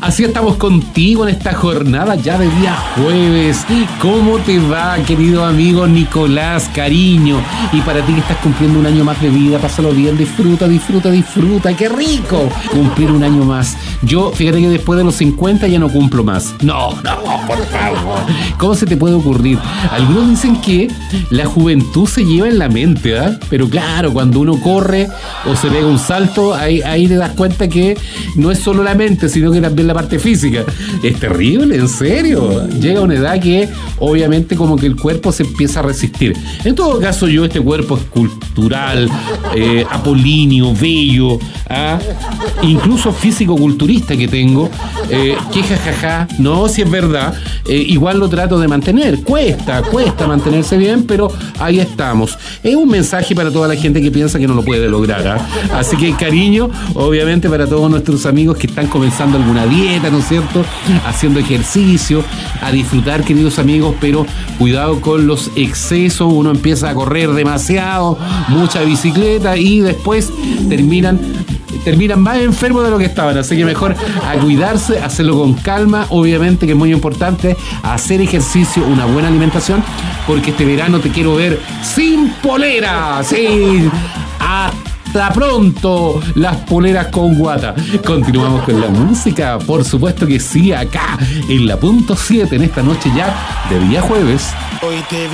Así estamos contigo en esta jornada ya de día jueves. ¿Cómo te va, querido amigo Nicolás, cariño? Y para ti que estás cumpliendo un año más de vida, pásalo bien, disfruta. ¡Qué rico! Cumplir un año más. Yo, fíjate que después de los 50 ya no cumplo más. No, por favor. ¿Cómo se te puede ocurrir? Algunos dicen que la juventud se lleva en la mente, ¿eh? Pero claro, cuando uno corre o se pega un salto, ahí te das cuenta que no es solo la mente, sino que también la parte física. Es terrible, en serio. Llega una edad que obviamente como que el cuerpo se empieza a resistir. En todo caso, yo este cuerpo escultural, apolíneo, bello, incluso físico-culturista que tengo, que jajaja, no, si es verdad, igual lo trato de mantener. Cuesta mantenerse bien, pero ahí estamos. Es un mensaje para toda la gente que piensa que no lo puede lograr, Así que cariño, obviamente para todos nuestros amigos que están comenzando alguna dieta, ¿no es cierto? Haciendo ejercicio, a disfrutar, queridos amigos, pero cuidado con los excesos. Uno empieza a correr demasiado, mucha bicicleta y después terminan más enfermos de lo que estaban, así que mejor a cuidarse, hacerlo con calma, obviamente que es muy importante hacer ejercicio, una buena alimentación, porque este verano te quiero ver sin polera, sí, hasta pronto, las poleras con guata. Continuamos con la música, por supuesto que sí, acá en la punto 7, en esta noche ya de día jueves. Hoy te